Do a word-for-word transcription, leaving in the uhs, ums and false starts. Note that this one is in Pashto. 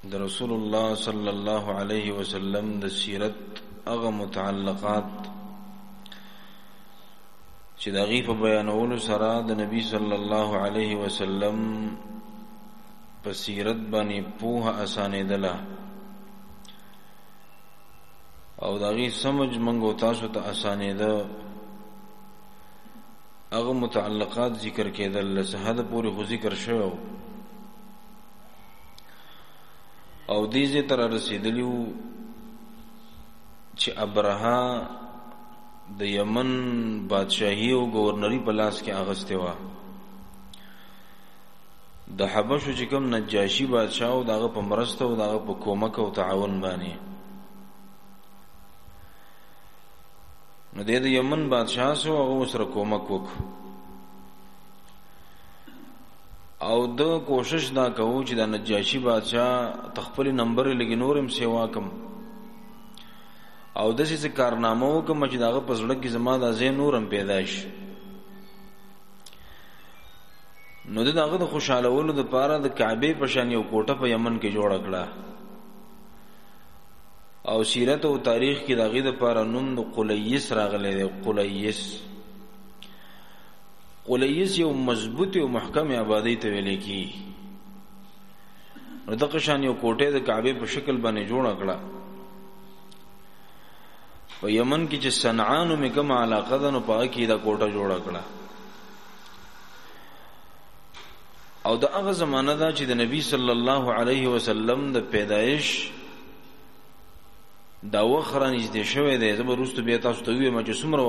د رسول الله صلی الله علیه وسلم د سیرت هغه متعلقات چې د غیب بیانولو سره د نبی صلی الله علیه وسلم په سیرت باندې پوهه اسانېدله او د غیب سمج منغو تاسو ته اسانېده هغه متعلقات ذکر کېدل لسهد پوری خو ذکر شو او دیزه تر رسیدلیو چې ابرها د یمن بادشاہي او گورنری په لاس کې اغسته و د حبشو چې کوم نجاشي بادشاہ او دغه په مرسته او دغه په کومک او تعاون باندې نو د یمن بادشاہ سو هغه سره کومک وک او د کوشش دا کوو چې د نجاشي بادشاہ تخپل نمبر لګینورم سیوا کم او د څه کارنامو کوم چې داغه پزړه کې زما د زین نورم پیدا شي نو دغه د خوشاله ولو د پاره د کعبه په شان یو کوټه په یمن کې جوړ کړه او سیرت او تاریخ کې دغه د پاره نوم د قلیس راغلی دی قلیس قلیس یو مضبوط او محکم آبادی ته ویل کی نو دغه شان یو کوټه د کعبه په شکل باندې جوړ کړه په یمن کې چې صنعانو می کوم علاقه ده نو په کې دا کوټه جوړ کړه او د هغه زمانہ دا چې د نبی صلی الله علیه وسلم د پیدایش دا وخره نږدې شوه دی زبر واستو بیا تاسو ته ویل چې څومره